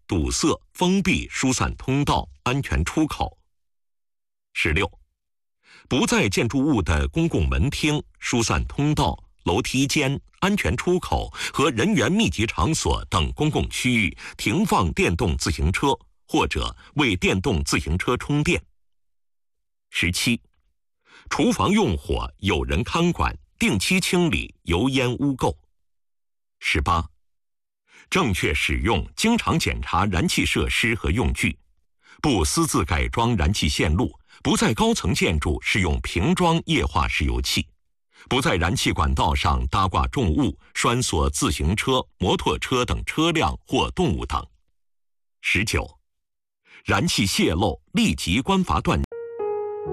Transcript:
堵塞、封闭疏散通道、安全出口。16、不在建筑物的公共门厅、疏散通道、楼梯间、安全出口和人员密集场所等公共区域停放电动自行车，或者为电动自行车充电。17、厨房用火有人看管，定期清理油烟污垢。18、正确使用、经常检查燃气设施和用具，不私自改装燃气线路，不在高层建筑使用瓶装液化石油气，不在燃气管道上搭挂重物、拴锁自行车、摩托车等车辆或动物等。19、燃气泄漏立即关阀断